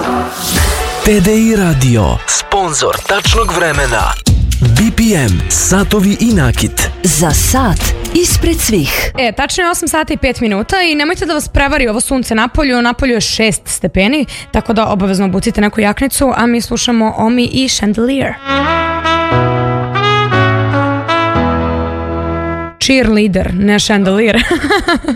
TDI Radio, sponsor tačnog vremena. BPM, satovi i nakit. Za sat ispred svih. Tačno je 8 sata i 5 minuta i nemojte da vas prevari ovo sunce napolju. Napolju je 6 stepeni, tako da obavezno obucite neku jaknicu, a mi slušamo Omi i Chandelier. Cheerleader, ne chandelier.